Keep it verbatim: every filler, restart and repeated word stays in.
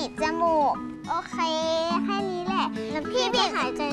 ดจมูกโอเคแค่นี้แหละแล้วพี่เบียร์หายใจ